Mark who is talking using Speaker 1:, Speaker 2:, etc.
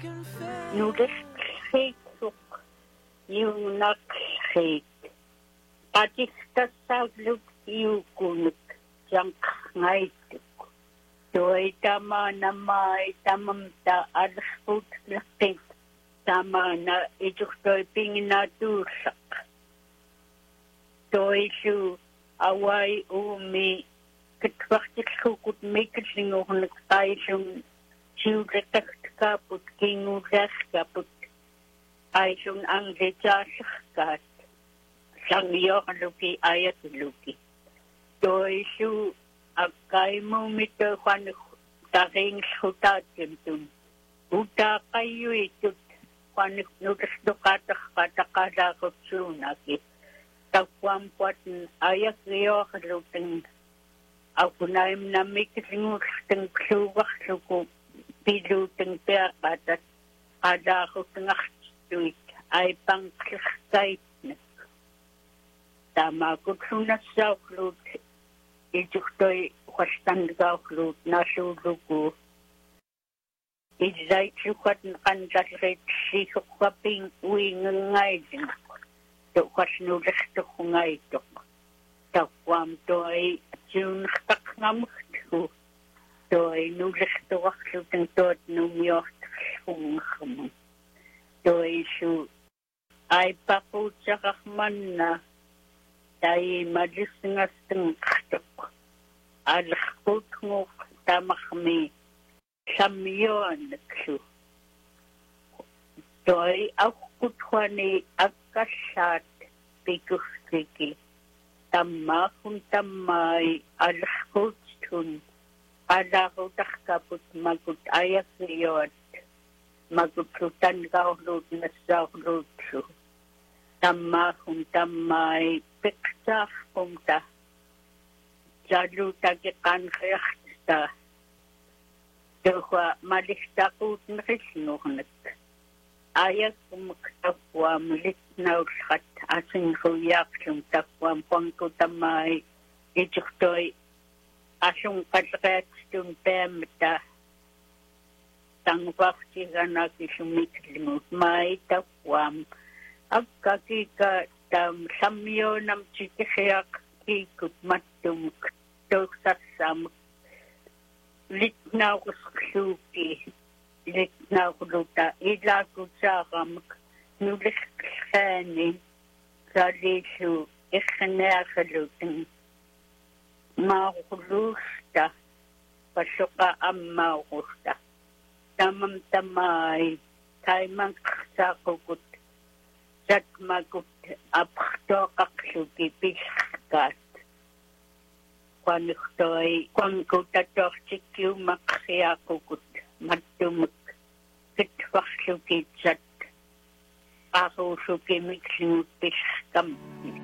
Speaker 1: Nulisqhiitsuk iunaqqiit qatistassaavlut iukunuk janqngaituk toitamanaamai tamamta alspuutlaqqit tamana ijurtoipinginatuussaq toisu awai uumi kitwartilhukut mikillingornak qaisun siuleqartkaput kingullaskaput aisun anglitsaasserkaat sangiorluki ayatluki toisu akkaimumito qanu taringlhutaattimtun utaaqayyuitut qanu nulisdoqatarqataqalaaqutsuunaki takwampuatn ayakriorlutun akunaimnamikillingullertun kluugarluku pilutun peaqatat qalaaqutngartuit aipanqlerkaitnak tamakutsunassaaqlut ijurtoi qastangaaqlut nasuuluku illaitsuqatn qantallerit sisoqqapin uingangaitin toqasnulertorungaitoq takwam toi siunertaqngamurtu toi nulertorarlutun toot numiorterlungermun toisu aipaquutsaqarmanna tai malisngastenqartoq alerqutnguq tamarmi samyoanaklu toi aqutwani akkallaat pikurtiki tammaqun tammai alerqutun qalaqutarkaput makut ayakriot makutlutangaorlut nassaorlutsu tammaqun tammai piqtaarqumta jalutaki qanriarta tohua malistaqutnerilngornak ayakumuk takwam litnaulrat asinruyaaqlum takwam qanku tammai ijurtoi asun qalqaatstun peamta tangvartiganaki sumiklingut mai takwam akkakika tam samyonam tikhiaq kikut mattumuk toqsassamuk litnaurusqluuki litnaurluta ilaakutsaaqamuk nuliqqiani salisu ikhneaqalutun maaquluusta passoqa ammaurusta tamam tamai taimanqsaaqukut satmakut apqtoqaqluki pilqaat qanuqtoi qanqutatortikkiumaqqiaqukut mattumuk kitwarluki sat qaruusuki miklingut pilqam